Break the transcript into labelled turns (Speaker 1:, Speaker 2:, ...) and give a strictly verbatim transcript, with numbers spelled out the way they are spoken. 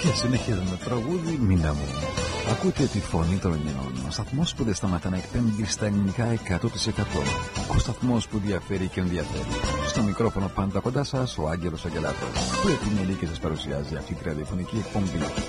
Speaker 1: Και συνεχίζουμε τραγούδι Μίνα μου. Ακούτε τη φωνή των Ελληνών. Ο σταθμός που δεν σταματά να εκπέμπει στα ελληνικά εκατό τοις εκατό. Ο σταθμός που διαφέρει και ενδιαφέρει. Στο μικρόφωνο πάντα κοντά σας ο Άγγελος Αγγελάτος, που επιμελεί και σας παρουσιάζει αυτή τη ραδιοφωνική εκπομπή.